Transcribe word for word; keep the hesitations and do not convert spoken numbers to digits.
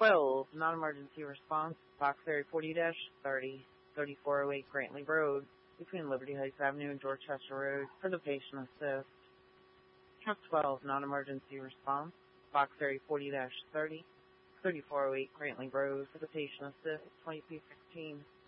twelve, non-emergency response, box area forty dash thirty, thirty-four oh eight Grantley Road, between Liberty Heights Avenue and Dorchester Road, for the patient assist. Truck twelve, non-emergency response, box area forty dash thirty, thirty-four oh eight Grantley Road, for the patient assist, twenty-two sixteen.